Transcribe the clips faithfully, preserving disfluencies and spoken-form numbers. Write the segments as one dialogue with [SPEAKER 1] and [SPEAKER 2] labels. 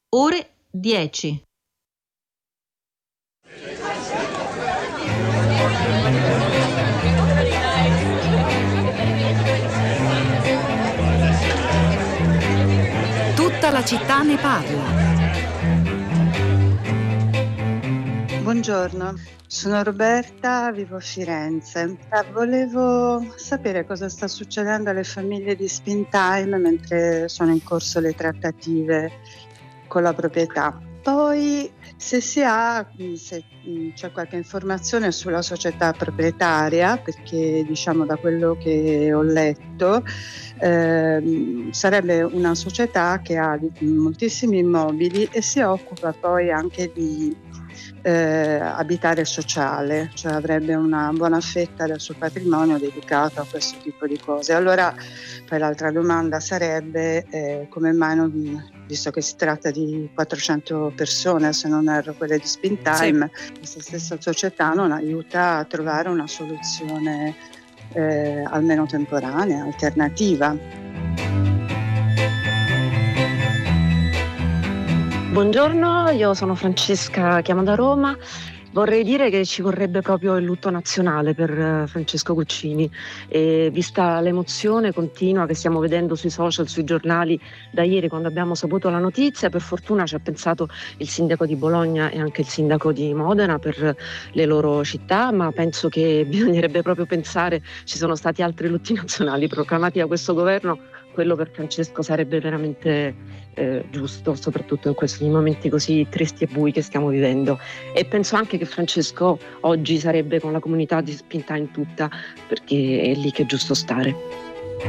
[SPEAKER 1] ore dieci.
[SPEAKER 2] Tutta la città ne parla.
[SPEAKER 3] Buongiorno, sono Roberta, vivo a Firenze. Eh, Volevo sapere cosa sta succedendo alle famiglie di Spintime mentre sono in corso le trattative con la proprietà. Poi se si ha, mh, se mh, c'è qualche informazione sulla società proprietaria, perché diciamo da quello che ho letto ehm, sarebbe una società che ha di- moltissimi immobili e si occupa poi anche di eh, abitare sociale, cioè avrebbe una buona fetta del suo patrimonio dedicato a questo tipo di cose. Allora poi l'altra domanda sarebbe eh, come mai non, visto che si tratta di quattrocento persone, se non erro quelle di Spintime, sì, questa stessa società non aiuta a trovare una soluzione eh, almeno temporanea, alternativa.
[SPEAKER 4] Buongiorno, io sono Francesca, chiamo da Roma. Vorrei dire che ci vorrebbe proprio il lutto nazionale per eh, Francesco Guccini, e vista l'emozione continua che stiamo vedendo sui social, sui giornali da ieri quando abbiamo saputo la notizia. Per fortuna ci ha pensato il sindaco di Bologna e anche il sindaco di Modena per le loro città, ma penso che bisognerebbe proprio pensare, ci sono stati altri lutti nazionali proclamati da questo governo, quello per Francesco sarebbe veramente eh, giusto, soprattutto in questi momenti così tristi e bui che stiamo vivendo. E penso anche che Francesco oggi sarebbe con la comunità di Spintime tutta, perché è lì che è giusto stare.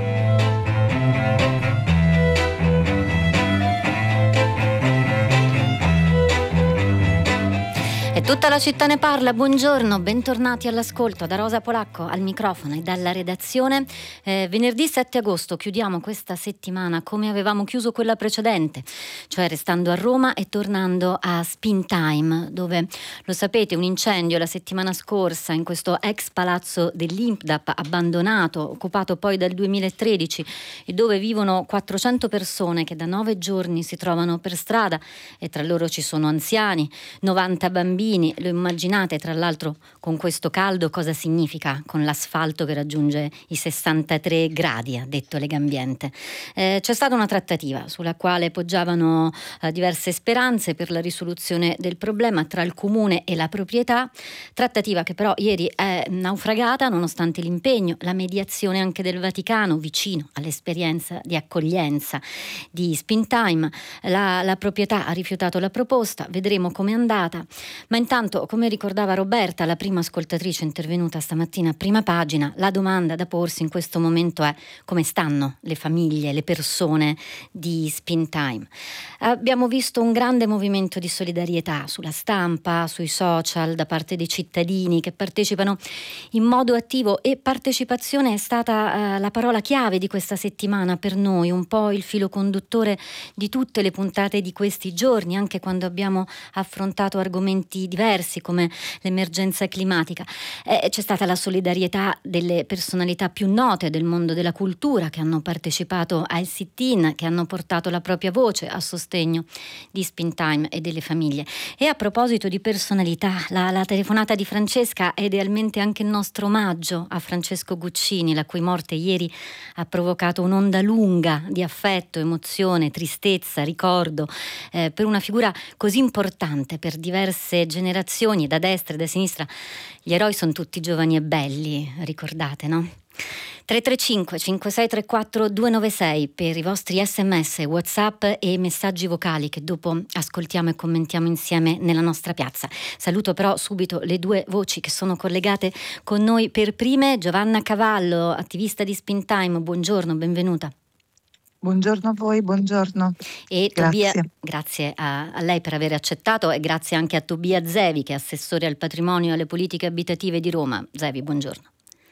[SPEAKER 5] E tutta la città ne parla. Buongiorno, bentornati all'ascolto da Rosa Polacco al microfono e dalla redazione. Eh, venerdì sette agosto chiudiamo questa settimana come avevamo chiuso quella precedente, cioè restando a Roma e tornando a Spintime, dove, lo sapete, un incendio la settimana scorsa in questo ex palazzo dell'I N P D A P abbandonato, occupato poi dal duemilatredici, e dove vivono quattrocento persone che da nove giorni si trovano per strada, e tra loro ci sono anziani, novanta bambini. Lo immaginate, tra l'altro, con questo caldo cosa significa con l'asfalto che raggiunge i sessantatré gradi, ha detto Legambiente. Eh, c'è stata una trattativa sulla quale poggiavano eh, diverse speranze per la risoluzione del problema tra il comune e la proprietà, trattativa che però ieri è naufragata nonostante l'impegno, la mediazione anche del Vaticano vicino all'esperienza di accoglienza di Spintime. La, la proprietà ha rifiutato la proposta, vedremo com'è andata. Ma intanto, come ricordava Roberta, la prima ascoltatrice intervenuta stamattina a Prima Pagina, la domanda da porsi in questo momento è: come stanno le famiglie, le persone di Spintime? Abbiamo visto un grande movimento di solidarietà sulla stampa, sui social, da parte dei cittadini che partecipano in modo attivo, e partecipazione è stata eh, la parola chiave di questa settimana per noi, un po' il filo conduttore di tutte le puntate di questi giorni, anche quando abbiamo affrontato argomenti diversi come l'emergenza climatica. Eh, c'è stata la solidarietà delle personalità più note del mondo della cultura che hanno partecipato al sit-in, che hanno portato la propria voce a sostegno di Spintime e delle famiglie. E a proposito di personalità, la, la telefonata di Francesca è idealmente anche il nostro omaggio a Francesco Guccini, la cui morte ieri ha provocato un'onda lunga di affetto, emozione, tristezza, ricordo eh, per una figura così importante per diverse generazioni, da destra e da sinistra. Gli eroi sono tutti giovani e belli, ricordate, no? tre tre cinque cinque sei tre quattro due nove sei per i vostri sms, whatsapp e messaggi vocali che dopo ascoltiamo e commentiamo insieme nella nostra piazza. Saluto però subito le due voci che sono collegate con noi per prime. Giovanna Cavallo, attivista di Spintime, buongiorno, benvenuta.
[SPEAKER 6] Buongiorno a voi, buongiorno.
[SPEAKER 5] E
[SPEAKER 6] Grazie.
[SPEAKER 5] Tobia, grazie a, a lei per aver accettato, e grazie anche a Tobia Zevi, che è assessore al patrimonio e alle politiche abitative di Roma. Zevi, buongiorno.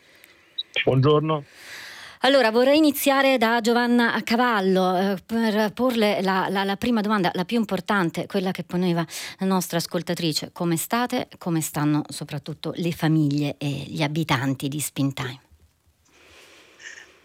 [SPEAKER 7] Buongiorno.
[SPEAKER 5] Allora, vorrei iniziare da Giovanna Cavallo eh, per porle la, la, la prima domanda, la più importante, quella che poneva la nostra ascoltatrice: come state, come stanno soprattutto le famiglie e gli abitanti di Spintime?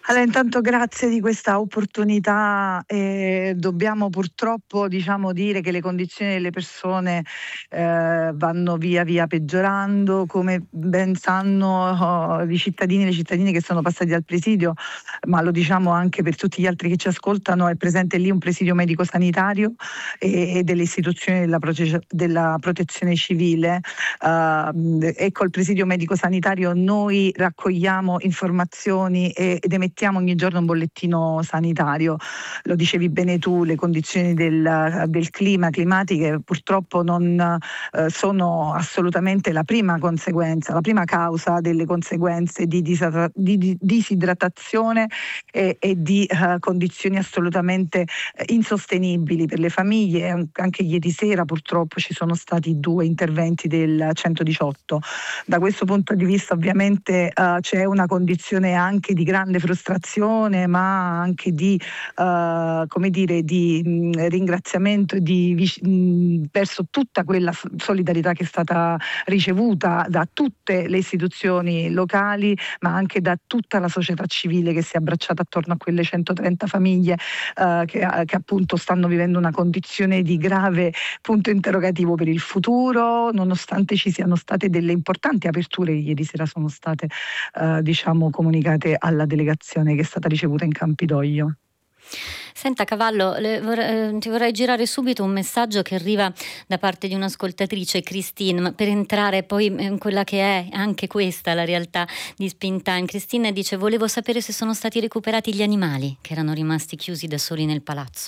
[SPEAKER 6] Allora, intanto grazie di questa opportunità. Eh, dobbiamo purtroppo diciamo dire che le condizioni delle persone eh, vanno via via peggiorando, come ben sanno oh, i cittadini e le cittadine che sono passati al presidio, ma lo diciamo anche per tutti gli altri che ci ascoltano, è presente lì un presidio medico-sanitario e, e delle istituzioni della, proce- della protezione civile. Uh, e col presidio medico-sanitario noi raccogliamo informazioni e, ed emettiamo ogni giorno un bollettino sanitario. Lo dicevi bene tu, le condizioni del, del clima, climatiche purtroppo non eh, sono assolutamente la prima conseguenza, la prima causa delle conseguenze di, disatra- di, di disidratazione e, e di uh, condizioni assolutamente eh, insostenibili per le famiglie. Anche ieri sera purtroppo ci sono stati due interventi del centodiciotto. Da questo punto di vista ovviamente uh, c'è una condizione anche di grande frustrazione, ma anche di, uh, come dire, di mh, ringraziamento di, mh, verso tutta quella solidarietà che è stata ricevuta da tutte le istituzioni locali, ma anche da tutta la società civile che si è abbracciata attorno a quelle centotrenta famiglie uh, che, che appunto stanno vivendo una condizione di grave punto interrogativo per il futuro, nonostante ci siano state delle importanti aperture che ieri sera sono state eh, diciamo comunicate alla delegazione che è stata ricevuta in Campidoglio.
[SPEAKER 5] Senta Cavallo, le vorrei, ti vorrei girare subito un messaggio che arriva da parte di un'ascoltatrice, Christine, per entrare poi in quella che è anche questa la realtà di Springtime. Christine dice: volevo sapere se sono stati recuperati gli animali che erano rimasti chiusi da soli nel palazzo.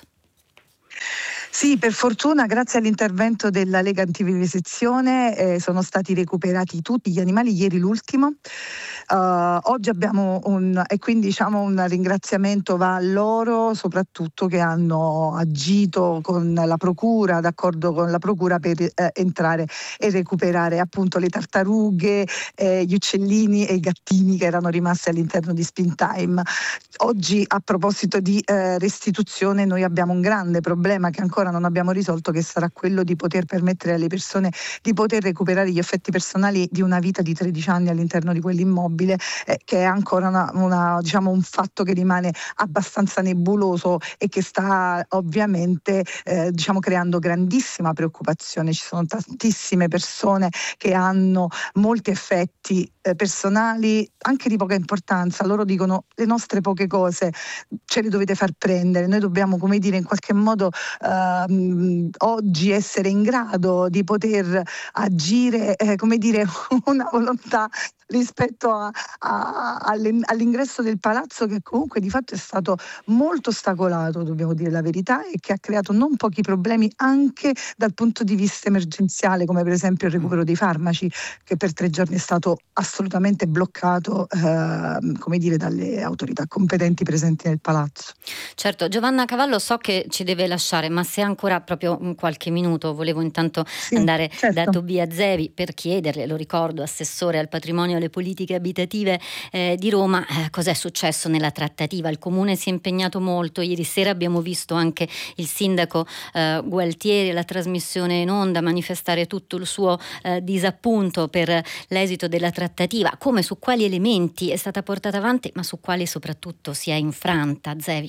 [SPEAKER 6] Sì, per fortuna grazie all'intervento della Lega Antivivisezione eh, sono stati recuperati tutti gli animali, ieri l'ultimo. Uh, oggi abbiamo un, e quindi diciamo un ringraziamento va a loro soprattutto che hanno agito con la procura, d'accordo con la procura per eh, entrare e recuperare appunto le tartarughe, eh, gli uccellini e i gattini che erano rimasti all'interno di Springtime. Oggi a proposito di eh, restituzione noi abbiamo un grande problema che ancora non abbiamo risolto, che sarà quello di poter permettere alle persone di poter recuperare gli effetti personali di una vita di tredici anni all'interno di quell'immobile, eh, che è ancora una, una, diciamo un fatto che rimane abbastanza nebuloso e che sta ovviamente eh, diciamo creando grandissima preoccupazione. Ci sono tantissime persone che hanno molti effetti eh, personali anche di poca importanza. Loro dicono: le nostre poche cose ce le dovete far prendere, noi dobbiamo, come dire, in qualche modo Uh, oggi essere in grado di poter agire, eh, come dire, una volontà rispetto a, a, all'ingresso del palazzo, che comunque di fatto è stato molto ostacolato, dobbiamo dire la verità, e che ha creato non pochi problemi anche dal punto di vista emergenziale, come per esempio il recupero dei farmaci, che per tre giorni è stato assolutamente bloccato eh, come dire, dalle autorità competenti presenti nel palazzo.
[SPEAKER 5] Certo, Giovanna Cavallo, so che ci deve lasciare, ma se ancora proprio qualche minuto, volevo intanto sì, andare certo. da Tobia Zevi per chiederle, lo ricordo, assessore al patrimonio e alle politiche abitative eh, di Roma, eh, cos'è successo nella trattativa. Il comune si è impegnato molto, ieri sera abbiamo visto anche il sindaco eh, Gualtieri alla trasmissione in onda manifestare tutto il suo eh, disappunto per l'esito della trattativa, come su quali elementi è stata portata avanti, ma su quali soprattutto si è infranta. Zevi.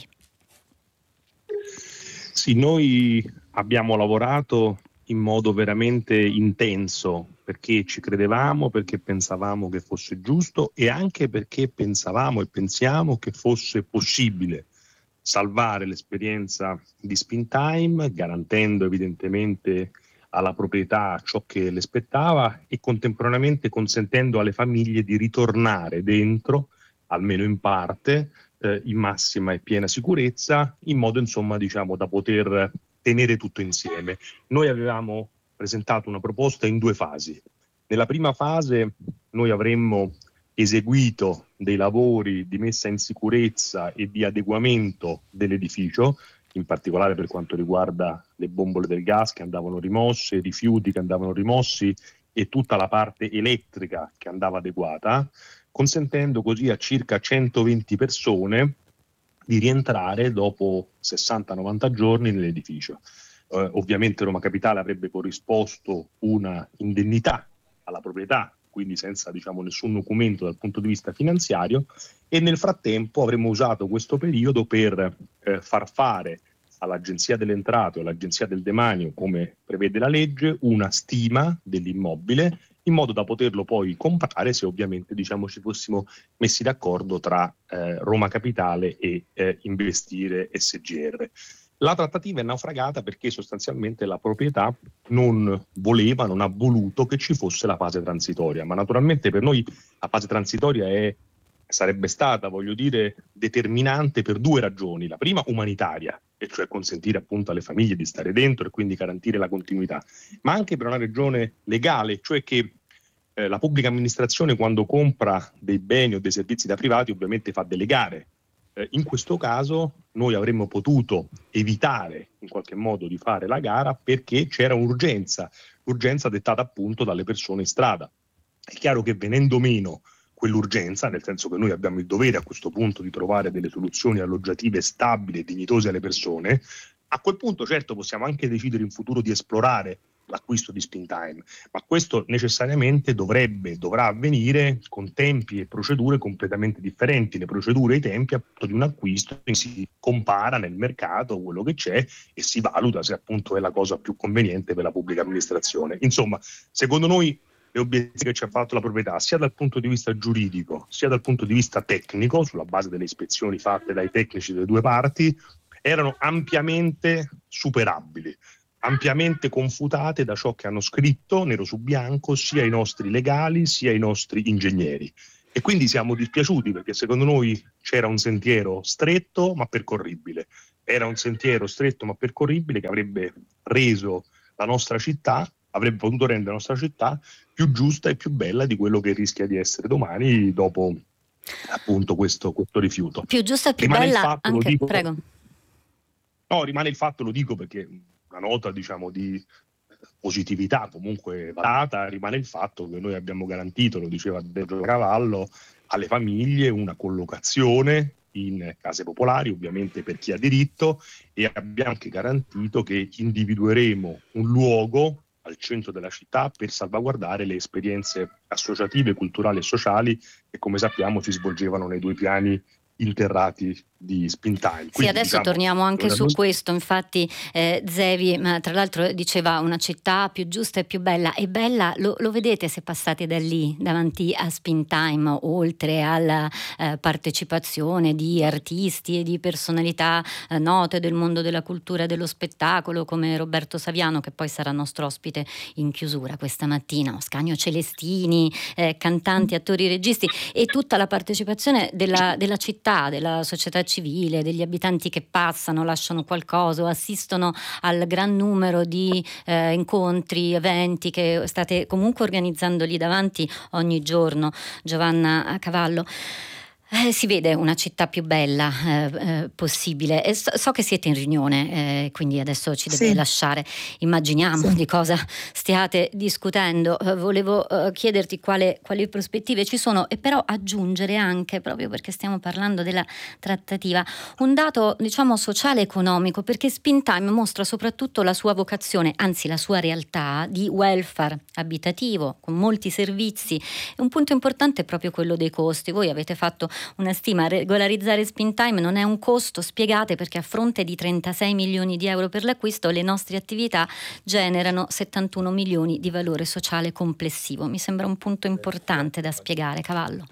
[SPEAKER 7] Sì, noi abbiamo lavorato in modo veramente intenso perché ci credevamo, perché pensavamo che fosse giusto e anche perché pensavamo e pensiamo che fosse possibile salvare l'esperienza di Springtime, garantendo evidentemente alla proprietà ciò che le spettava e contemporaneamente consentendo alle famiglie di ritornare dentro, almeno in parte, eh, in massima e piena sicurezza, in modo insomma diciamo da poter tenere tutto insieme. Noi avevamo presentato una proposta in due fasi. Nella prima fase noi avremmo eseguito dei lavori di messa in sicurezza e di adeguamento dell'edificio, in particolare per quanto riguarda le bombole del gas che andavano rimosse, i rifiuti che andavano rimossi e tutta la parte elettrica che andava adeguata, consentendo così a circa centoventi persone di rientrare dopo sessanta novanta giorni nell'edificio. Eh, ovviamente Roma Capitale avrebbe corrisposto una indennità alla proprietà quindi senza diciamo nessun documento dal punto di vista finanziario, e nel frattempo avremmo usato questo periodo per eh, far fare all'Agenzia delle Entrate o all'Agenzia del Demanio, come prevede la legge, una stima dell'immobile in modo da poterlo poi comprare se ovviamente diciamo ci fossimo messi d'accordo tra eh, Roma Capitale e eh, Investire S G R. La trattativa è naufragata perché sostanzialmente la proprietà non voleva, non ha voluto che ci fosse la fase transitoria, ma naturalmente per noi la fase transitoria è, sarebbe stata, voglio dire, determinante per due ragioni. La prima umanitaria, e cioè consentire appunto alle famiglie di stare dentro e quindi garantire la continuità, ma anche per una ragione legale, cioè che eh, la pubblica amministrazione quando compra dei beni o dei servizi da privati ovviamente fa delle gare. Eh, in questo caso noi avremmo potuto evitare in qualche modo di fare la gara perché c'era un'urgenza, l'urgenza dettata appunto dalle persone in strada. È chiaro che venendo meno quell'urgenza, nel senso che noi abbiamo il dovere a questo punto di trovare delle soluzioni alloggiative stabili e dignitose alle persone, a quel punto certo possiamo anche decidere in futuro di esplorare l'acquisto di Spintime, ma questo necessariamente dovrebbe, dovrà avvenire con tempi e procedure completamente differenti. Le procedure e i tempi appunto di un acquisto si compara nel mercato quello che c'è e si valuta se appunto è la cosa più conveniente per la pubblica amministrazione. Insomma, secondo noi le obiezioni che ci ha fatto la proprietà, sia dal punto di vista giuridico, sia dal punto di vista tecnico, sulla base delle ispezioni fatte dai tecnici delle due parti, erano ampiamente superabili, ampiamente confutate da ciò che hanno scritto nero su bianco sia i nostri legali sia i nostri ingegneri. E quindi siamo dispiaciuti perché secondo noi c'era un sentiero stretto ma percorribile. Era un sentiero stretto ma percorribile che avrebbe reso la nostra città, avrebbe potuto rendere la nostra città più giusta e più bella di quello che rischia di essere domani dopo appunto questo, questo rifiuto.
[SPEAKER 5] Più giusta e più
[SPEAKER 7] rimane
[SPEAKER 5] bella
[SPEAKER 7] il fatto,
[SPEAKER 5] anche,
[SPEAKER 7] lo dico,
[SPEAKER 5] prego.
[SPEAKER 7] No, rimane il fatto, lo dico perché una nota diciamo di positività comunque data, rimane il fatto che noi abbiamo garantito, lo diceva Sergio Cavallo, alle famiglie una collocazione in case popolari, ovviamente per chi ha diritto, e abbiamo anche garantito che individueremo un luogo al centro della città per salvaguardare le esperienze associative, culturali e sociali che come sappiamo si svolgevano nei due piani interrati di Spintime.
[SPEAKER 5] Sì, adesso diciamo, torniamo anche su questo, infatti eh, Zevi ma tra l'altro diceva una città più giusta e più bella, e bella lo, lo vedete se passate da lì davanti a Spintime, oltre alla eh, partecipazione di artisti e di personalità eh, note del mondo della cultura e dello spettacolo come Roberto Saviano, che poi sarà nostro ospite in chiusura questa mattina, Ascanio Celestini, eh, cantanti, attori, registi, e tutta la partecipazione della, della città, della società civile, degli abitanti che passano, lasciano qualcosa, assistono al gran numero di eh, incontri, eventi che state comunque organizzando lì davanti ogni giorno. Giovanna Cavallo, Eh, si vede una città più bella eh, eh, possibile, e so, so che siete in riunione, eh, quindi adesso ci deve
[SPEAKER 6] Sì.
[SPEAKER 5] lasciare, immaginiamo
[SPEAKER 6] Sì.
[SPEAKER 5] di cosa stiate discutendo. Eh, volevo eh, chiederti quale, quali prospettive ci sono, e però aggiungere anche, proprio perché stiamo parlando della trattativa, un dato diciamo sociale economico, perché Spintime mostra soprattutto la sua vocazione, anzi la sua realtà di welfare abitativo con molti servizi. Un punto importante è proprio quello dei costi. Voi avete fatto una stima: regolarizzare Spintime non è un costo, spiegate, perché a fronte di trentasei milioni di euro per l'acquisto le nostre attività generano settantuno milioni di valore sociale complessivo. Mi sembra un punto importante da spiegare, Cavallo.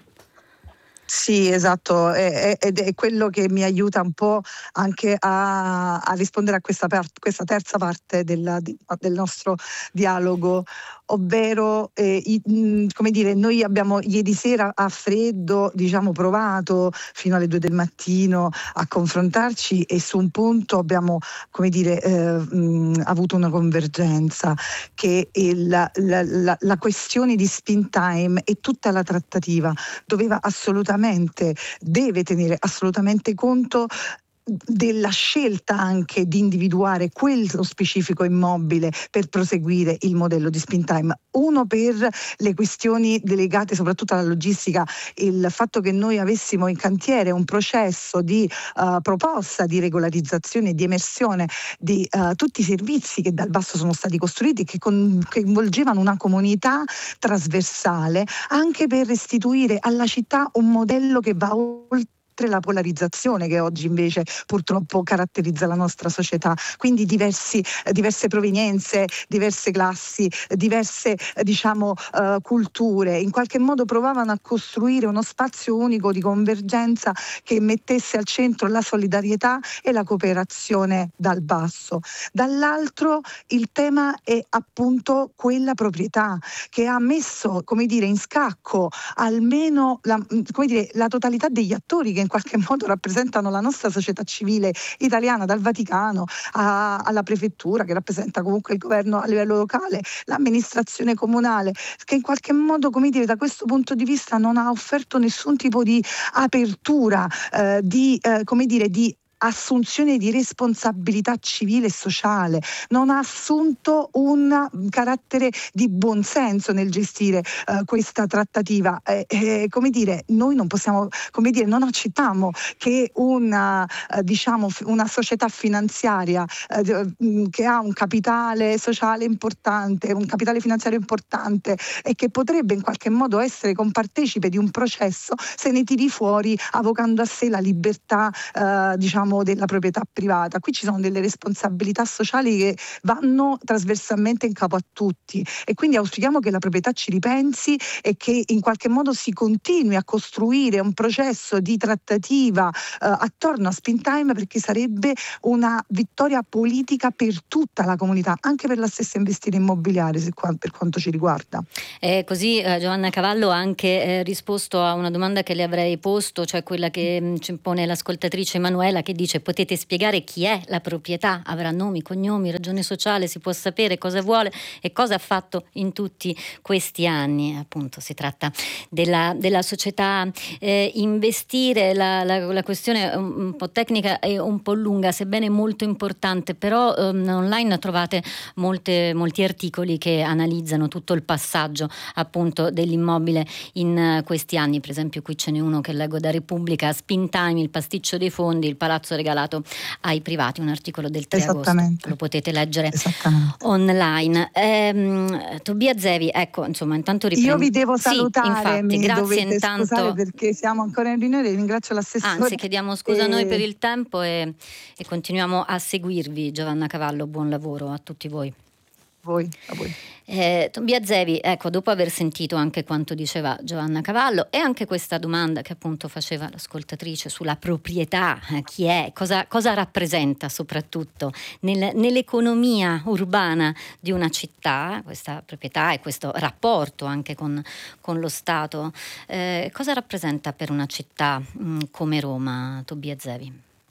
[SPEAKER 6] Sì, esatto, è- è- ed è quello che mi aiuta un po' anche a, a rispondere a questa, part- questa terza parte della- di- del nostro dialogo, ovvero eh, i- mh, come dire, noi abbiamo ieri sera a freddo diciamo provato fino alle due del mattino a confrontarci, e su un punto abbiamo come dire eh, mh, avuto una convergenza, che il- la, la- la- la questione di Spintime e tutta la trattativa doveva assolutamente, deve tenere assolutamente conto della scelta anche di individuare quello specifico immobile per proseguire il modello di Spintime. Uno per le questioni delegate soprattutto alla logistica, il fatto che noi avessimo in cantiere un processo di uh, proposta di regolarizzazione e di emersione di uh, tutti i servizi che dal basso sono stati costruiti, che coinvolgevano una comunità trasversale, anche per restituire alla città un modello che va oltre la polarizzazione che oggi invece purtroppo caratterizza la nostra società, quindi diversi, diverse provenienze, diverse classi, diverse diciamo uh, culture, in qualche modo provavano a costruire uno spazio unico di convergenza che mettesse al centro la solidarietà e la cooperazione dal basso. Dall'altro il tema è appunto quella proprietà che ha messo, come dire, in scacco almeno la, come dire, la totalità degli attori che in qualche modo rappresentano la nostra società civile italiana, dal Vaticano a, alla prefettura, che rappresenta comunque il governo a livello locale, l'amministrazione comunale, che in qualche modo, come dire, da questo punto di vista non ha offerto nessun tipo di apertura, eh, di, eh, come dire, di assunzione di responsabilità civile e sociale, non ha assunto un carattere di buonsenso nel gestire uh, questa trattativa. Eh, eh, come dire, noi non possiamo, come dire, non accettiamo che una, uh, diciamo, una società finanziaria uh, che ha un capitale sociale importante, un capitale finanziario importante e che potrebbe in qualche modo essere compartecipe di un processo, se ne tiri fuori avocando a sé la libertà, uh, diciamo, della proprietà privata. Qui ci sono delle responsabilità sociali che vanno trasversalmente in capo a tutti e quindi auspichiamo che la proprietà ci ripensi e che in qualche modo si continui a costruire un processo di trattativa eh, attorno a Spintime, perché sarebbe una vittoria politica per tutta la comunità, anche per la stessa investire immobiliare, se qua, per quanto ci riguarda.
[SPEAKER 5] Eh, così eh, Giovanna Cavallo ha anche eh, risposto a una domanda che le avrei posto, cioè quella che mh, ci pone l'ascoltatrice Emanuela, che dice: potete spiegare chi è la proprietà? Avrà nomi, cognomi, ragione sociale, si può sapere cosa vuole e cosa ha fatto in tutti questi anni. Appunto si tratta della, della società. Eh, investire, la, la, la questione è un, un po' tecnica e un po' lunga, sebbene molto importante, però um, online trovate molte, molti articoli che analizzano tutto il passaggio appunto dell'immobile in uh, questi anni. Per esempio qui ce n'è uno che leggo da Repubblica: Spintime, il pasticcio dei fondi, il palazzo regalato ai privati, un articolo del tre agosto, lo potete leggere online. Ehm, Tobia Zevi, ecco, insomma, intanto riprendo.
[SPEAKER 6] Io vi devo salutare,
[SPEAKER 5] sì, infatti,
[SPEAKER 6] mi
[SPEAKER 5] grazie
[SPEAKER 6] intanto
[SPEAKER 5] intanto,
[SPEAKER 6] perché siamo ancora in riunione, ringrazio l'assessore.
[SPEAKER 5] Anzi, chiediamo scusa
[SPEAKER 6] e...
[SPEAKER 5] noi per il tempo e, e continuiamo a seguirvi. Giovanna Cavallo, buon lavoro a tutti voi.
[SPEAKER 6] Voi, a voi.
[SPEAKER 5] Eh, Tobia Zevi, ecco, dopo aver sentito anche quanto diceva Giovanna Cavallo e anche questa domanda che appunto faceva l'ascoltatrice sulla proprietà, eh, chi è, cosa, cosa rappresenta soprattutto nel, nell'economia urbana di una città, questa proprietà e questo rapporto anche con, con lo Stato, eh, cosa rappresenta per una città mh, come Roma, Tobia Zevi?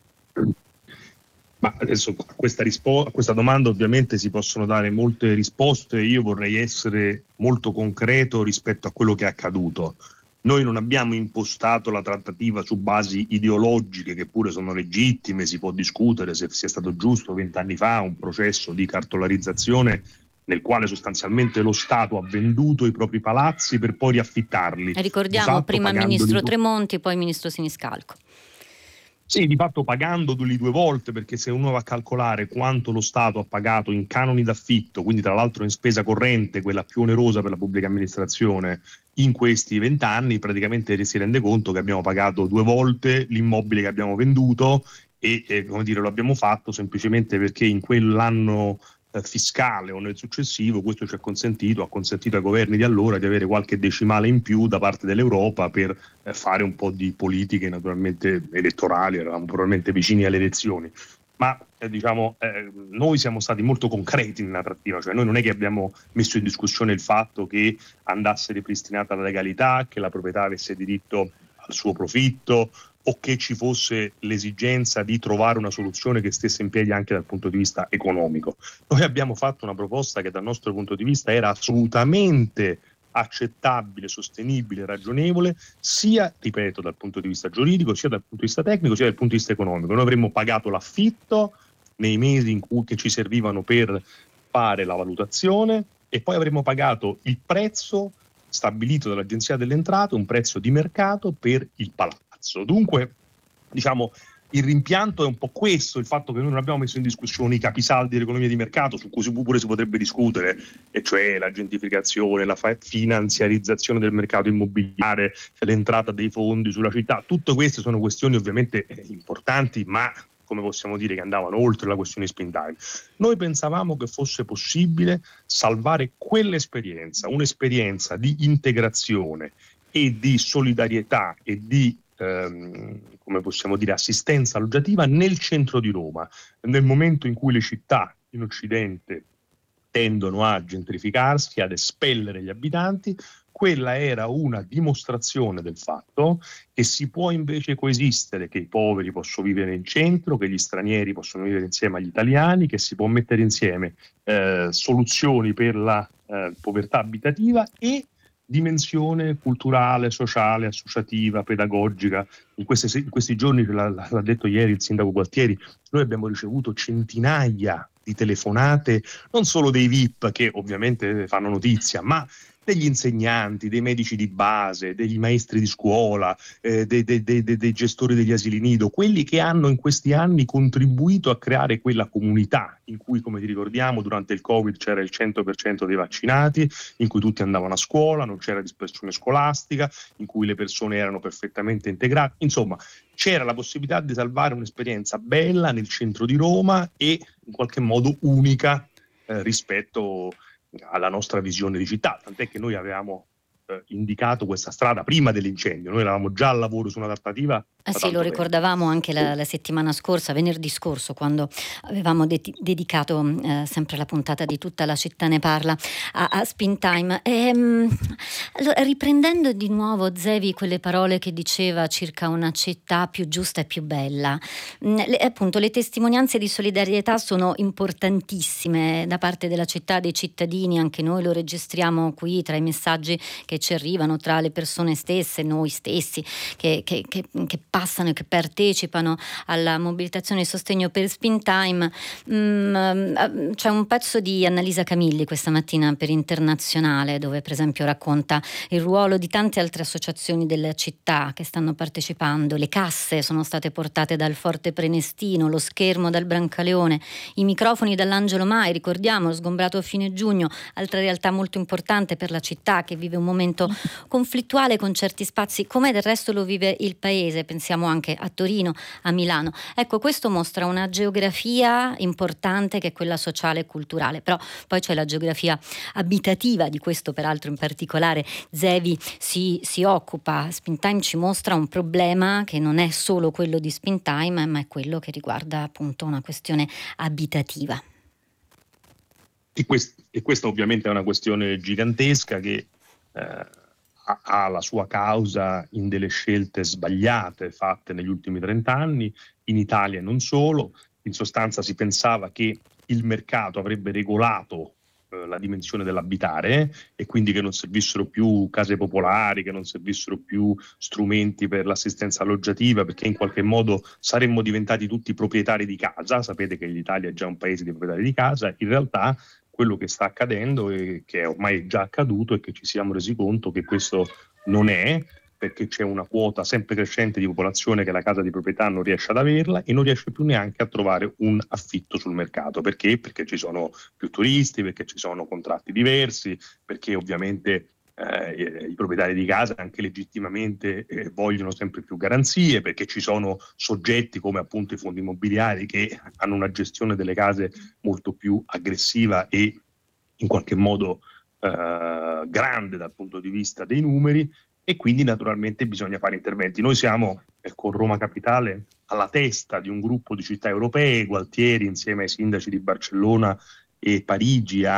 [SPEAKER 7] Ma adesso a questa, rispo- a questa domanda ovviamente si possono dare molte risposte. Io vorrei essere molto concreto rispetto a quello che è accaduto. Noi non abbiamo impostato la trattativa su basi ideologiche, che pure sono legittime, si può discutere se sia stato giusto vent'anni fa un processo di cartolarizzazione nel quale sostanzialmente lo Stato ha venduto i propri palazzi per poi riaffittarli.
[SPEAKER 5] Ricordiamo,
[SPEAKER 7] fatto,
[SPEAKER 5] prima il
[SPEAKER 7] pagandoli
[SPEAKER 5] ministro
[SPEAKER 7] tu-
[SPEAKER 5] Tremonti, poi il ministro Siniscalco.
[SPEAKER 7] Sì, di fatto pagandoli due volte, perché se uno va a calcolare quanto lo Stato ha pagato in canoni d'affitto, quindi tra l'altro in spesa corrente, quella più onerosa per la pubblica amministrazione, in questi vent'anni, praticamente si rende conto che abbiamo pagato due volte l'immobile che abbiamo venduto e eh, come dire, lo abbiamo fatto semplicemente perché in quell'anno fiscale o nel successivo questo ci ha consentito, ha consentito ai governi di allora di avere qualche decimale in più da parte dell'Europa per eh, fare un po' di politiche naturalmente elettorali, eravamo probabilmente vicini alle elezioni, ma eh, diciamo eh, noi siamo stati molto concreti nella trattativa, cioè noi non è che abbiamo messo in discussione il fatto che andasse ripristinata la legalità, che la proprietà avesse diritto al suo profitto o che ci fosse l'esigenza di trovare una soluzione che stesse in piedi anche dal punto di vista economico. Noi abbiamo fatto una proposta che dal nostro punto di vista era assolutamente accettabile, sostenibile, ragionevole, sia, ripeto, dal punto di vista giuridico, sia dal punto di vista tecnico, sia dal punto di vista economico. Noi avremmo pagato l'affitto nei mesi in cui che ci servivano per fare la valutazione e poi avremmo pagato il prezzo stabilito dall'Agenzia delle Entrate, un prezzo di mercato per il palazzo. Dunque, diciamo, il rimpianto è un po' questo, il fatto che noi non abbiamo messo in discussione i capisaldi dell'economia di mercato, su cui pure si potrebbe discutere, e cioè la gentrificazione, la finanziarizzazione del mercato immobiliare, l'entrata dei fondi sulla città. Tutte queste sono questioni ovviamente importanti, ma come possiamo dire che andavano oltre la questione Spintime. Noi pensavamo che fosse possibile salvare quell'esperienza, un'esperienza di integrazione e di solidarietà e di ehm, come possiamo dire assistenza alloggiativa nel centro di Roma, nel momento in cui le città in Occidente tendono a gentrificarsi, ad espellere gli abitanti. Quella era una dimostrazione del fatto che si può invece coesistere, che i poveri possono vivere in centro, che gli stranieri possono vivere insieme agli italiani, che si può mettere insieme eh, soluzioni per la eh, povertà abitativa e dimensione culturale, sociale, associativa, pedagogica. In, queste, in questi giorni, l'ha, l'ha detto ieri il sindaco Gualtieri, noi abbiamo ricevuto centinaia di telefonate, non solo dei V I P che ovviamente fanno notizia, ma degli insegnanti, dei medici di base, degli maestri di scuola, eh, dei, dei, dei, dei gestori degli asili nido, quelli che hanno in questi anni contribuito a creare quella comunità in cui, come ti ricordiamo, durante il Covid c'era il cento per cento dei vaccinati, in cui tutti andavano a scuola, non c'era dispersione scolastica, in cui le persone erano perfettamente integrate. Insomma, c'era la possibilità di salvare un'esperienza bella nel centro di Roma e in qualche modo unica eh, rispetto alla nostra visione di città, tant'è che noi avevamo eh, indicato questa strada prima dell'incendio, noi eravamo già al lavoro su una trattativa.
[SPEAKER 5] Eh sì, lo ricordavamo anche la, la settimana scorsa, venerdì scorso, quando avevamo de- dedicato eh, sempre la puntata di Tutta la città ne parla a, a Spintime. E, allora, riprendendo di nuovo, Zevi, quelle parole che diceva circa una città più giusta e più bella, le, appunto le testimonianze di solidarietà sono importantissime da parte della città, dei cittadini, anche noi lo registriamo qui tra i messaggi che ci arrivano, tra le persone stesse, noi stessi che, che, che, che passano e che partecipano alla mobilitazione e sostegno per Spintime. Mm, c'è un pezzo di Annalisa Camilli questa mattina per Internazionale, dove per esempio racconta il ruolo di tante altre associazioni della città che stanno partecipando. Le casse sono state portate dal Forte Prenestino, lo schermo dal Brancaleone, i microfoni dall'Angelo Mai, ricordiamo, sgombrato a fine giugno, altra realtà molto importante per la città che vive un momento conflittuale con certi spazi, come del resto lo vive il paese. Pensiamo anche a Torino, a Milano. Ecco, questo mostra una geografia importante che è quella sociale e culturale, però poi c'è la geografia abitativa, di questo peraltro in particolare Zevi si, si occupa. Spintime ci mostra un problema che non è solo quello di Spintime, ma è quello che riguarda appunto una questione abitativa.
[SPEAKER 7] E, quest- e questa ovviamente è una questione gigantesca che eh, ha la sua causa in delle scelte sbagliate fatte negli ultimi trent'anni, in Italia e non solo. In sostanza si pensava che il mercato avrebbe regolato eh, la dimensione dell'abitare e quindi che non servissero più case popolari, che non servissero più strumenti per l'assistenza alloggiativa, perché in qualche modo saremmo diventati tutti proprietari di casa. Sapete che l'Italia è già un paese di proprietari di casa. In realtà quello che sta accadendo e che è ormai già accaduto è che ci siamo resi conto che questo non è, perché c'è una quota sempre crescente di popolazione che la casa di proprietà non riesce ad averla e non riesce più neanche a trovare un affitto sul mercato. Perché? Perché ci sono più turisti, perché ci sono contratti diversi, perché ovviamente Eh, i proprietari di casa anche legittimamente eh, vogliono sempre più garanzie, perché ci sono soggetti come appunto i fondi immobiliari che hanno una gestione delle case molto più aggressiva e in qualche modo eh, grande dal punto di vista dei numeri, e quindi naturalmente bisogna fare interventi. Noi siamo eh, con Roma Capitale alla testa di un gruppo di città europee. Gualtieri insieme ai sindaci di Barcellona e Parigi ha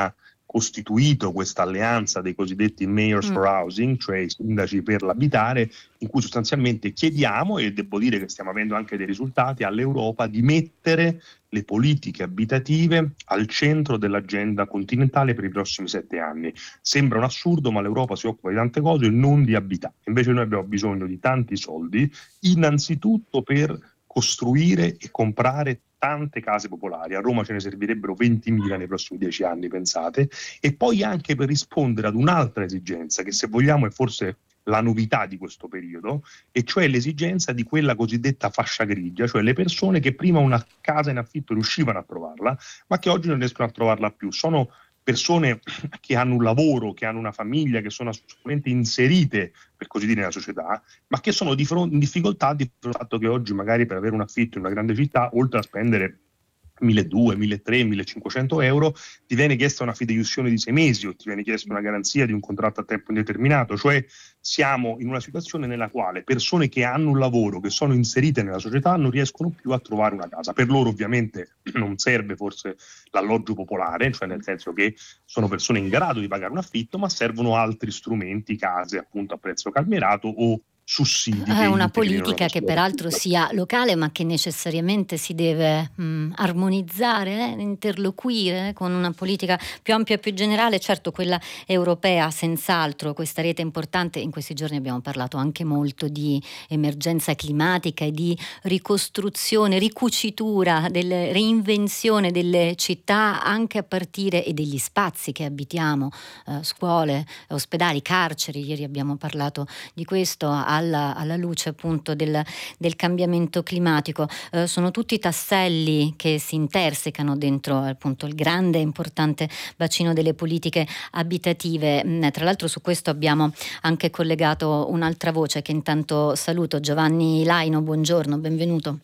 [SPEAKER 7] costituito questa alleanza dei cosiddetti mayors
[SPEAKER 5] Mm.
[SPEAKER 7] for housing, cioè i sindaci per l'abitare, in cui sostanzialmente chiediamo, e devo dire che stiamo avendo anche dei risultati, all'Europa di mettere le politiche abitative al centro dell'agenda continentale per i prossimi sette anni. Sembra un assurdo, ma l'Europa si occupa di tante cose e non di abitare. Invece noi abbiamo bisogno di tanti soldi, innanzitutto per costruire e comprare tante case popolari. A Roma ce ne servirebbero ventimila nei prossimi dieci anni, pensate, e poi anche per rispondere ad un'altra esigenza, che se vogliamo è forse la novità di questo periodo, e cioè l'esigenza di quella cosiddetta fascia grigia, cioè le persone che prima una casa in affitto riuscivano a trovarla, ma che oggi non riescono a trovarla più. Sono persone che hanno un lavoro, che hanno una famiglia, che sono assolutamente inserite, per così dire, nella società, ma che sono di fronte, in difficoltà di fronte al fatto che oggi magari per avere un affitto in una grande città, oltre a spendere milleduecento, milletrecento, millecinquecento euro, ti viene chiesta una fideiussione di sei mesi o ti viene chiesta una garanzia di un contratto a tempo indeterminato. Cioè siamo in una situazione nella quale persone che hanno un lavoro, che sono inserite nella società, non riescono più a trovare una casa. Per loro ovviamente non serve forse l'alloggio popolare, cioè nel senso che sono persone in grado di pagare un affitto, ma servono altri strumenti, case appunto a prezzo calmierato o sussidi.
[SPEAKER 5] È
[SPEAKER 7] che
[SPEAKER 5] una
[SPEAKER 7] integrino
[SPEAKER 5] politica
[SPEAKER 7] la
[SPEAKER 5] che
[SPEAKER 7] società.
[SPEAKER 5] peraltro sia locale, ma che necessariamente si deve mh, armonizzare, eh, interloquire con una politica più ampia e più generale, certo quella europea senz'altro, questa rete importante. In questi giorni abbiamo parlato anche molto di emergenza climatica e di ricostruzione, ricucitura, delle, reinvenzione delle città anche a partire e degli spazi che abitiamo, eh, scuole, ospedali, carceri. Ieri abbiamo parlato di questo, alla, alla luce appunto del, del cambiamento climatico. Eh, sono tutti tasselli che si intersecano dentro appunto il grande e importante bacino delle politiche abitative. Mm, tra l'altro su questo abbiamo anche collegato un'altra voce che intanto saluto, Giovanni Laino, buongiorno, benvenuto.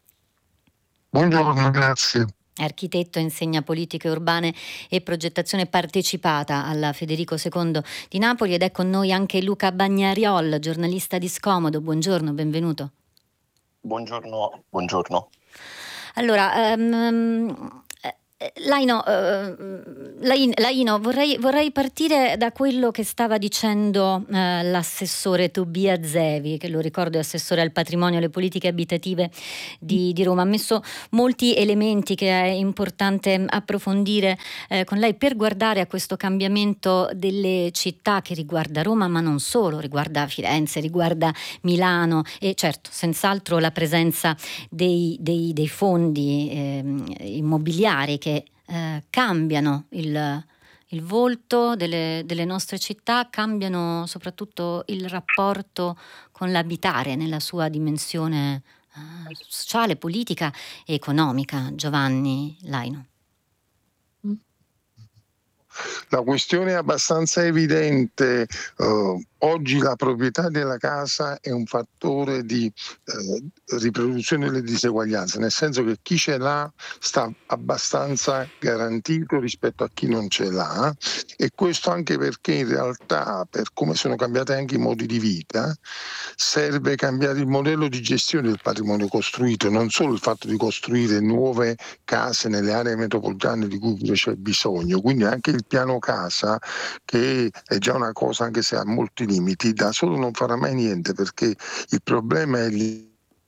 [SPEAKER 1] Buongiorno, grazie.
[SPEAKER 5] Architetto, insegna politiche urbane e progettazione partecipata alla Federico secondo di Napoli, ed è con noi anche Luca Bagnariol, giornalista di Scomodo. Buongiorno, benvenuto.
[SPEAKER 1] Buongiorno, buongiorno.
[SPEAKER 5] Allora, um, Laino, uh, Laino vorrei, vorrei partire da quello che stava dicendo uh, l'assessore Tobia Zevi, che lo ricordo è assessore al patrimonio e alle politiche abitative di, di Roma. Ha messo molti elementi che è importante approfondire eh, con lei per guardare a questo cambiamento delle città che riguarda Roma, ma non solo, riguarda Firenze, riguarda Milano e certo, senz'altro la presenza dei, dei, dei fondi eh, immobiliari che Eh, cambiano il, il volto delle, delle nostre città, cambiano soprattutto il rapporto con l'abitare nella sua dimensione eh, sociale, politica e economica. Giovanni Laino.
[SPEAKER 1] La questione è abbastanza evidente. Uh, oggi la proprietà della casa è un fattore di uh, riproduzione delle diseguaglianze, nel senso che chi ce l'ha sta abbastanza garantito rispetto a chi non ce l'ha, e questo anche perché in realtà, per come sono cambiati anche i modi di vita, serve cambiare il modello di gestione del patrimonio costruito, non solo il fatto di costruire nuove case nelle aree metropolitane di cui c'è bisogno, quindi anche il piano casa, che è già una cosa anche se ha molti limiti, da solo non farà mai niente, perché il problema è lì.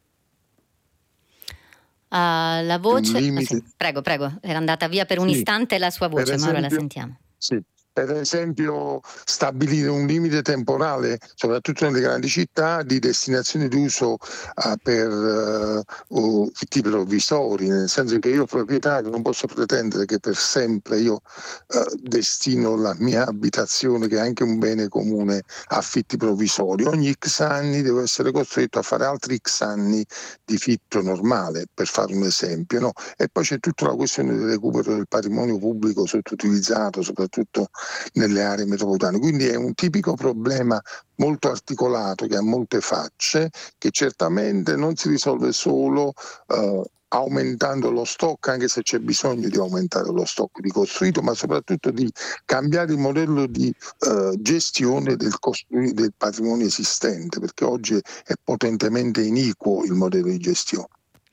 [SPEAKER 5] Uh, la voce,
[SPEAKER 1] limite...
[SPEAKER 5] ah, sì, prego, prego, era andata via per un
[SPEAKER 1] sì,
[SPEAKER 5] istante la sua voce,
[SPEAKER 1] esempio,
[SPEAKER 5] ma ora la sentiamo.
[SPEAKER 1] Sì. Per esempio stabilire un limite temporale, soprattutto nelle grandi città, di destinazione d'uso uh, per uh, affitti provvisori, nel senso che io proprietario non posso pretendere che per sempre io uh, destino la mia abitazione, che è anche un bene comune, a affitti provvisori. Ogni X anni devo essere costretto a fare altri X anni di fitto normale, per fare un esempio, no? E poi c'è tutta la questione del recupero del patrimonio pubblico sottoutilizzato, soprattutto nelle aree metropolitane. Quindi è un tipico problema molto articolato, che ha molte facce, che certamente non si risolve solo eh, aumentando lo stock, anche se c'è bisogno di aumentare lo stock di costruito, ma soprattutto di cambiare il modello di eh, gestione del, costru- del patrimonio esistente, perché oggi è potentemente iniquo il modello di gestione.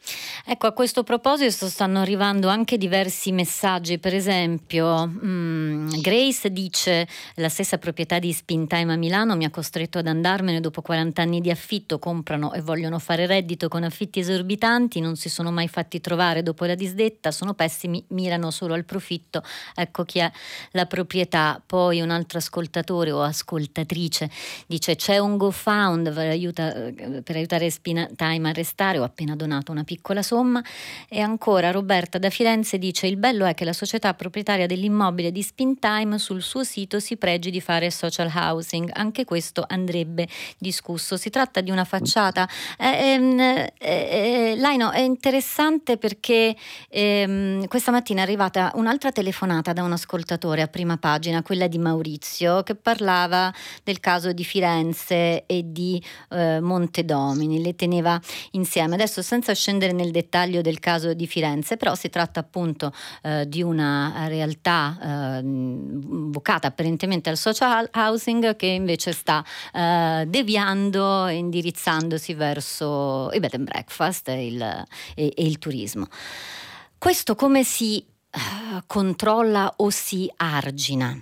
[SPEAKER 5] Ecco, a questo proposito stanno arrivando anche diversi messaggi. Per esempio, mh, Grace dice: la stessa proprietà di Spintime a Milano mi ha costretto ad andarmene dopo quaranta anni di affitto, comprano e vogliono fare reddito con affitti esorbitanti, non si sono mai fatti trovare dopo la disdetta, sono pessimi, mirano solo al profitto, ecco chi è la proprietà. Poi un altro ascoltatore o ascoltatrice dice: c'è un GoFund per, aiuta, per aiutare Spintime a restare, ho appena donato una piccola somma. E ancora Roberta da Firenze dice: il bello è che la società proprietaria dell'immobile di Spintime sul suo sito si pregi di fare social housing, anche questo andrebbe discusso. Si tratta di una facciata. eh, ehm, eh, Laino, è interessante perché ehm, questa mattina è arrivata un'altra telefonata da un ascoltatore a Prima Pagina, quella di Maurizio, che parlava del caso di Firenze e di eh, Montedomini, le teneva insieme. Adesso, senza scendere nel dettaglio del caso di Firenze, però si tratta appunto eh, di una realtà eh, vocata apparentemente al social housing, che invece sta eh, deviando e indirizzandosi verso i bed and breakfast e il, e, e il turismo. Questo come si eh, controlla o si argina?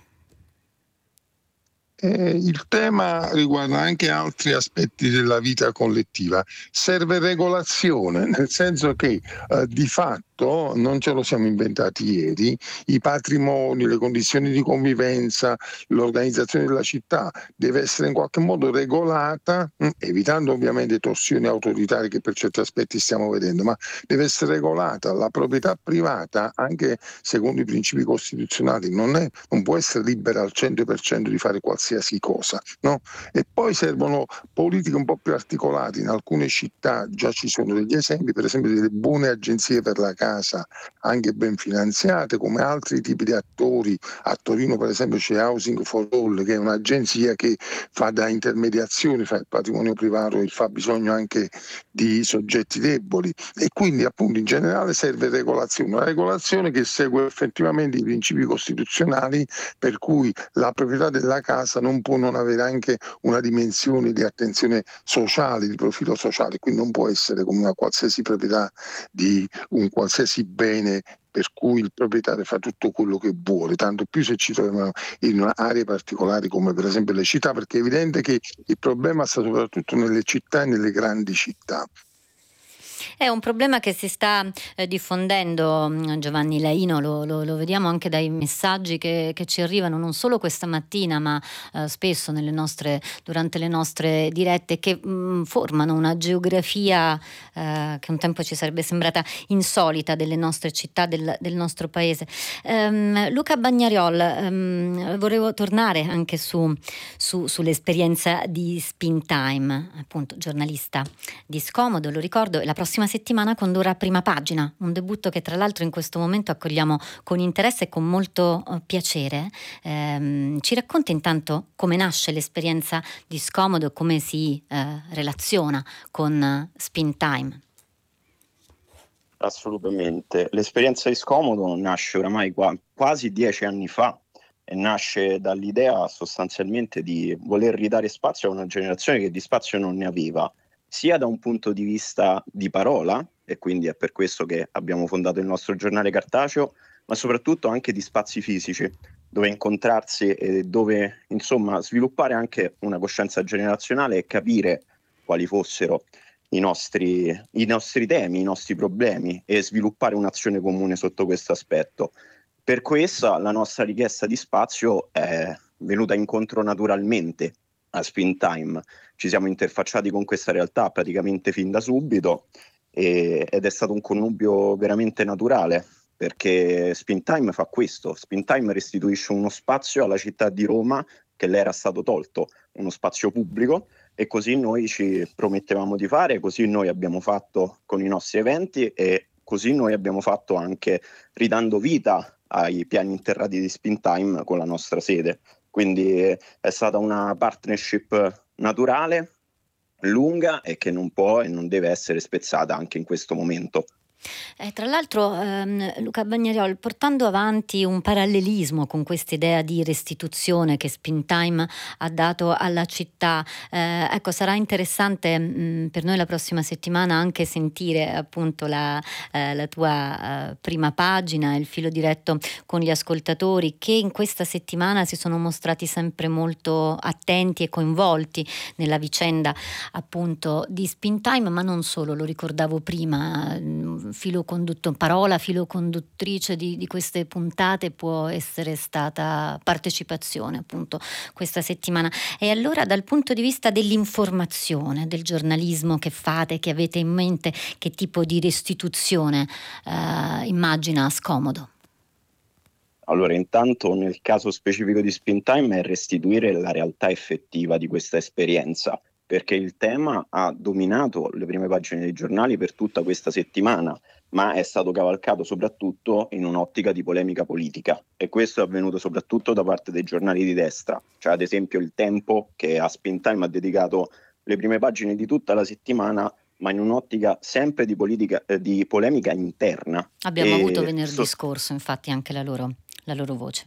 [SPEAKER 1] Eh, il tema riguarda anche altri aspetti della vita collettiva. Serve regolazione, nel senso che eh, di fatto non ce lo siamo inventati ieri, i patrimoni, le condizioni di convivenza, l'organizzazione della città deve essere in qualche modo regolata, mh, evitando ovviamente torsioni autoritarie che per certi aspetti stiamo vedendo, ma deve essere regolata. La proprietà privata, anche secondo i principi costituzionali, non, è, non può essere libera al cento per cento di fare qualsiasi cosa, no? E poi servono politiche un po' più articolate. In alcune città già ci sono degli esempi, per esempio delle buone agenzie per la casa, anche ben finanziate, come altri tipi di attori. A Torino per esempio c'è Housing for All, che è un'agenzia che fa da intermediazione fra il patrimonio privato e il fabbisogno anche di soggetti deboli, e quindi appunto in generale serve regolazione, una regolazione che segue effettivamente i principi costituzionali, per cui la proprietà della casa non può non avere anche una dimensione di attenzione sociale, di profilo sociale, quindi non può essere come una qualsiasi proprietà di un qualsiasi bene per cui il proprietario fa tutto quello che vuole, tanto più se ci troviamo in aree particolari come per esempio le città, perché è evidente che il problema sta soprattutto nelle città e nelle grandi città.
[SPEAKER 5] È un problema che si sta eh, diffondendo, Giovanni Laino, lo, lo, lo vediamo anche dai messaggi che, che ci arrivano non solo questa mattina, ma eh, spesso nelle nostre, durante le nostre dirette, che mh, formano una geografia eh, che un tempo ci sarebbe sembrata insolita delle nostre città, del, del nostro paese. Um, Luca Bagnariol, um, volevo tornare anche su, su, sull'esperienza di Spintime, appunto giornalista di Scomodo, lo ricordo, e la prossima settimana condurrà Prima Pagina, un debutto che tra l'altro in questo momento accogliamo con interesse e con molto uh, piacere. Ehm, ci racconta intanto come nasce l'esperienza di Scomodo e come si uh, relaziona con uh, Spintime.
[SPEAKER 8] Assolutamente. L'esperienza di Scomodo nasce oramai qua, quasi dieci anni fa e nasce dall'idea sostanzialmente di voler ridare spazio a una generazione che di spazio non ne aveva, sia da un punto di vista di parola, e quindi è per questo che abbiamo fondato il nostro giornale cartaceo, ma soprattutto anche di spazi fisici, dove incontrarsi e dove insomma sviluppare anche una coscienza generazionale e capire quali fossero i nostri, i nostri temi, i nostri problemi, e sviluppare un'azione comune sotto questo aspetto. Per questo la nostra richiesta di spazio è venuta incontro naturalmente a Spintime. Ci siamo interfacciati con questa realtà praticamente fin da subito e, ed è stato un connubio veramente naturale, perché Spintime fa questo. Spintime restituisce uno spazio alla città di Roma che le era stato tolto, uno spazio pubblico, e così noi ci promettevamo di fare, così noi abbiamo fatto con i nostri eventi e così noi abbiamo fatto anche ridando vita ai piani interrati di Spintime con la nostra sede. Quindi è stata una partnership naturale, lunga e che non può e non deve essere spezzata anche in questo momento.
[SPEAKER 5] Eh, tra l'altro, ehm, Luca Bagnariol, portando avanti un parallelismo con quest'idea di restituzione che Springtime ha dato alla città, eh, ecco, sarà interessante mh, per noi la prossima settimana anche sentire appunto la, eh, la tua eh, prima pagina, il filo diretto con gli ascoltatori che in questa settimana si sono mostrati sempre molto attenti e coinvolti nella vicenda appunto di Springtime, ma non solo, lo ricordavo prima, mh, filo condutto, parola filo conduttrice di, di queste puntate può essere stata partecipazione appunto questa settimana. E allora dal punto di vista dell'informazione, del giornalismo che fate, che avete in mente, che tipo di restituzione eh, immagina Scomodo?
[SPEAKER 8] Allora, intanto nel caso specifico di Springtime è restituire la realtà effettiva di questa esperienza, perché il tema ha dominato le prime pagine dei giornali per tutta questa settimana, ma è stato cavalcato soprattutto in un'ottica di polemica politica, e questo è avvenuto soprattutto da parte dei giornali di destra, cioè ad esempio Il Tempo, che a Springtime ha dedicato le prime pagine di tutta la settimana, ma in un'ottica sempre di, politica, eh, di polemica interna.
[SPEAKER 5] Abbiamo
[SPEAKER 8] E
[SPEAKER 5] avuto venerdì
[SPEAKER 8] so-
[SPEAKER 5] scorso infatti anche la loro, la loro voce.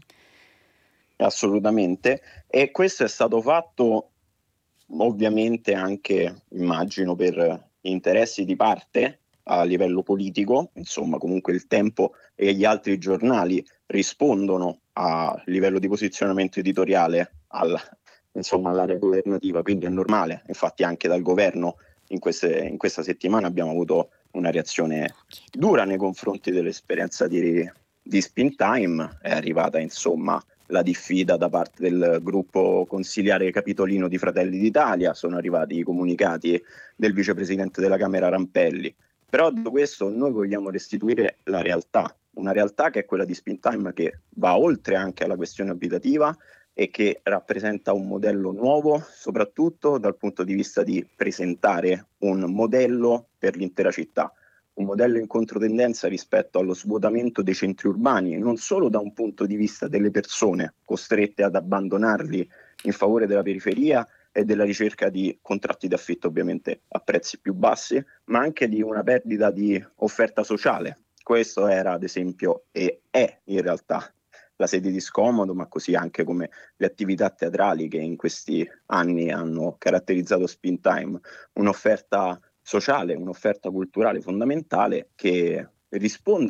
[SPEAKER 8] Assolutamente, e questo è stato fatto ovviamente anche, immagino, per interessi di parte a livello politico. Insomma, comunque Il Tempo e gli altri giornali rispondono a livello di posizionamento editoriale alla, insomma, all'area governativa, quindi è normale. Infatti anche dal governo in, queste, in questa settimana abbiamo avuto una reazione dura nei confronti dell'esperienza di, di Springtime. È arrivata insomma la diffida da parte del gruppo consiliare capitolino di Fratelli d'Italia, sono arrivati i comunicati del vicepresidente della Camera Rampelli. Però da questo noi vogliamo restituire la realtà, una realtà che è quella di Springtime, che va oltre anche alla questione abitativa e che rappresenta un modello nuovo, soprattutto dal punto di vista di presentare un modello per l'intera città. Un modello in controtendenza rispetto allo svuotamento dei centri urbani, non solo da un punto di vista delle persone costrette ad abbandonarli in favore della periferia e della ricerca di contratti d'affitto ovviamente a prezzi più bassi, ma anche di una perdita di offerta sociale. Questo era ad esempio e è in realtà la sede di Scomodo, ma così anche come le attività teatrali che in questi anni hanno caratterizzato Springtime, un'offerta sociale, un'offerta culturale fondamentale che risponde